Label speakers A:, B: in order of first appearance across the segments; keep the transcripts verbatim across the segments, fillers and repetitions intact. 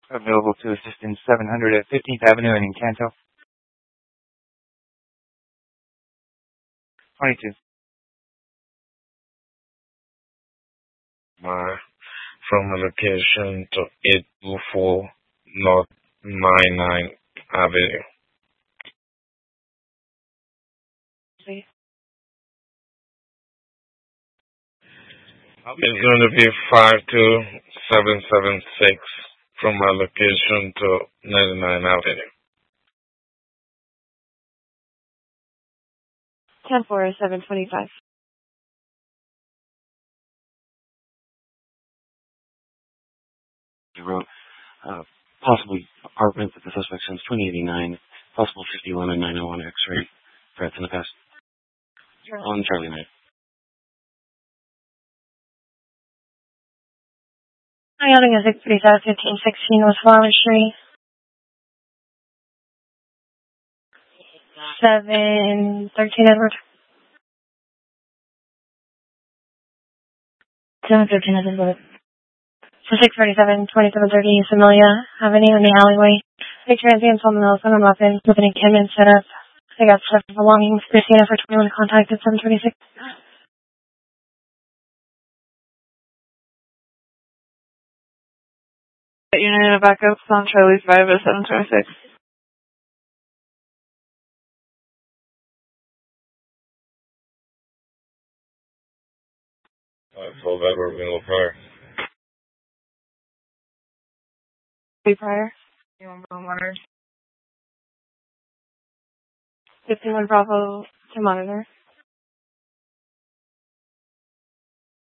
A: Available to assist in seven hundred at fifteenth Avenue in Encanto. twenty-two.
B: Uh, from the location to eight two four North ninety-ninth Avenue.
C: Please.
B: It's going to be five two seven seven six from my location to ninety-ninth Avenue.
C: ten four seven twenty-five.
D: You wrote, uh, possibly apartment that the suspect since twenty eighty-nine, possible fifty-one and nine oh one X-ray threats in the past.
C: Sure.
D: On Charlie Knight.
C: My outing is six thirty-seven fifteen sixteen West Flower Street. seven thirteen Edward. seven thirteen Edward. So six thirty-seven twenty-seven thirty East Amelia Avenue in the alleyway. The transients on the Nelson and Muffin with an encampment set up. They got stuff belongings. Christina for twenty-one contacted seven twenty-six.
E: Unit of backups on Charlie's five at seven twenty-six.
B: Uh, so that we're going to prior.
C: Be prior.
E: You want to monitor?
C: fifty-one Bravo to monitor.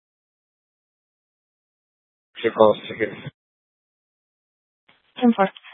B: Check all tickets.
C: ten four.